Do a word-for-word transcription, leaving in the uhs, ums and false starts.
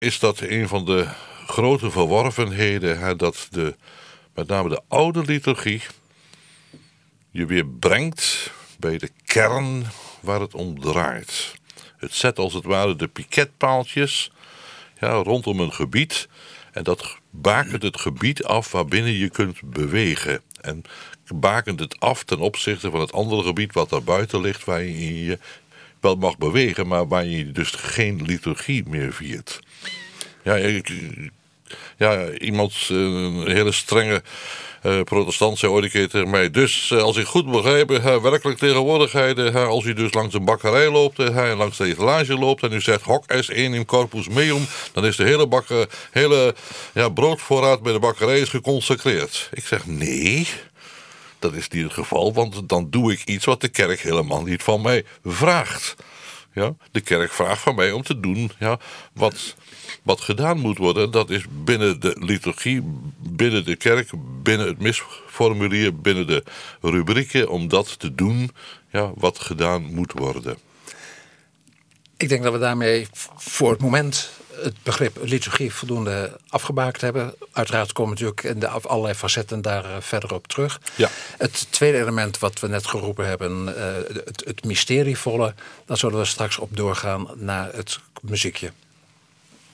is dat een van de grote verworvenheden, hè, dat de, met name de oude liturgie je weer brengt bij de kern waar het om draait. Het zet als het ware de piketpaaltjes, ja, rondom een gebied. En dat bakent het gebied af waarbinnen je kunt bewegen. En bakent het af ten opzichte van het andere gebied wat daar buiten ligt, waar je je wel mag bewegen, maar waar je dus geen liturgie meer viert. Ja, ik, ja iemand, een hele strenge uh, protestant, zei ooit een keer tegen mij: dus uh, als ik goed begrijp, uh, werkelijk tegenwoordigheid, uh, als u dus langs een bakkerij loopt uh, en langs de etalage loopt en u zegt hoc est één in corpus meum, dan is de hele, bakker, hele ja, broodvoorraad bij de bakkerij is geconsecreerd. Ik zeg nee, dat is niet het geval, want dan doe ik iets wat de kerk helemaal niet van mij vraagt. Ja, de kerk vraagt van mij om te doen, ja, wat, wat gedaan moet worden. Dat is binnen de liturgie, binnen de kerk, binnen het misformulier, binnen de rubrieken, om dat te doen, ja, wat gedaan moet worden. Ik denk dat we daarmee voor het moment het begrip liturgie voldoende afgebaakt hebben. Uiteraard komen we natuurlijk in de allerlei facetten daar uh, verder op terug. Ja. Het tweede element wat we net geroepen hebben, uh, het, het mysterievolle, daar zullen we straks op doorgaan naar het muziekje.